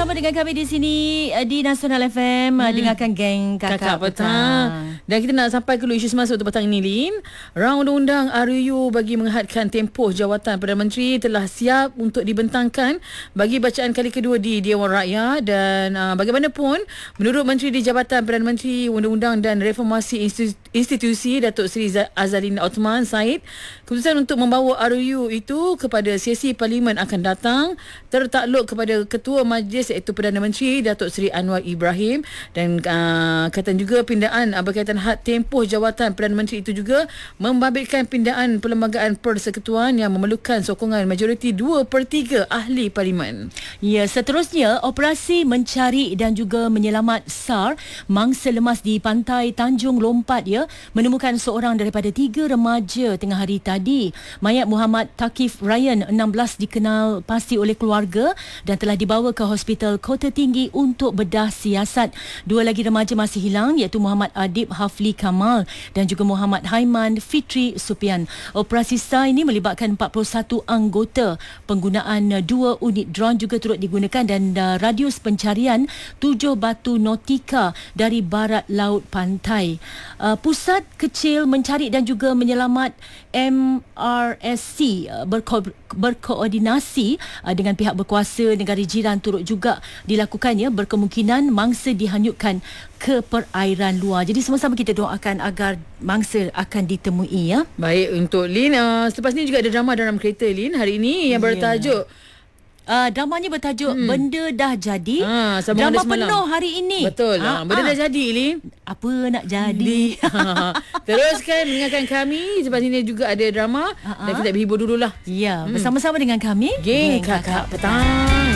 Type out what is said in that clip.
bersama dengan kami di sini di Nasional FM. Dengarkan geng Kakak Petang. Dan kita nak sampai ke isu semasa untuk petang ini, Lin. Rang undang-undang RUU bagi menghadkan tempoh jawatan Perdana Menteri telah siap untuk dibentangkan bagi bacaan kali kedua di Dewan Rakyat. Dan bagaimanapun, menurut Menteri di Jabatan Perdana Menteri Undang-Undang dan Reformasi Institusi Datuk Seri Azalin Othman Said, keputusan untuk membawa RUU itu kepada sesi Parlimen akan datang tertakluk kepada Ketua Majlis iaitu Perdana Menteri Datuk Seri Anwar Ibrahim. Dan kata juga pindaan berkaitan had tempoh jawatan Perdana Menteri itu juga membabitkan pindaan perlembagaan persekutuan yang memerlukan sokongan majoriti 2/3 ahli Parlimen. Ya, seterusnya operasi mencari dan juga menyelamat SAR mangsa lemas di pantai Tanjung Lompat menemukan seorang daripada 3 remaja tengah hari tadi. Mayat Muhammad Takif Ryan 16 dikenal pasti oleh keluarga dan telah dibawa ke Hospital Kota Tinggi untuk bedah siasat. 2 lagi remaja masih hilang iaitu Muhammad Adib Hafli Kamal dan juga Muhammad Haiman Fitri Supian. Operasi SAR ini melibatkan 41 anggota. Penggunaan 2 unit drone juga turut digunakan dan radius pencarian 7 batu nautika dari barat laut pantai. Pusat Kecil Mencari dan juga Menyelamat MRSC berkoordinasi dengan pihak berkuasa negara jiran turut juga dilakukannya. Berkemungkinan mangsa dihanyutkan ke perairan luar. Jadi sama-sama kita doakan agar mangsa akan ditemui ya. Baik untuk Lin. Selepas ni juga ada drama dalam kereta, Lin, hari ini yang bertajuk dramanya bertajuk Benda Dah Jadi. Drama penuh hari ini. Betul. Benda dah jadi, Lin. Apa nak jadi? Teruskan dengarkan kami. Selepas ini juga ada drama. Dan kita berhibur dululah. Ya, bersama-sama dengan kami Geng Kakak Petang.